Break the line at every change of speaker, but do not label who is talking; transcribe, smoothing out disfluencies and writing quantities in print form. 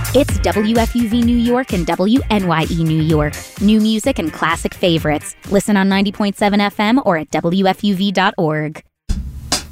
It's WFUV New York and WNYE New York. New music and classic favorites. Listen on 90.7 FM or at WFUV.org.